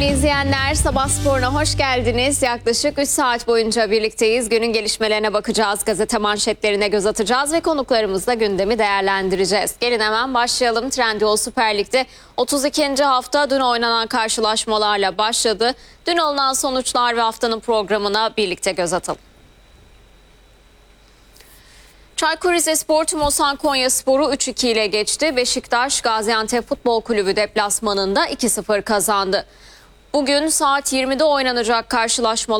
Değerli izleyenler, Sabah Spor'una hoş geldiniz. Yaklaşık 3 saat boyunca birlikteyiz. Günün gelişmelerine bakacağız, gazete manşetlerine göz atacağız ve konuklarımızla gündemi değerlendireceğiz. Gelin hemen başlayalım. Trendyol Süper Lig'de 32. hafta dün oynanan karşılaşmalarla başladı. Dün alınan sonuçlar ve haftanın programına birlikte göz atalım. Çaykur Rizespor Tümosan Konyaspor'u 3-2 ile geçti. Beşiktaş Gaziantep Futbol Kulübü deplasmanında 2-0 kazandı. Bugün saat 20'de oynanacak karşılaşmalar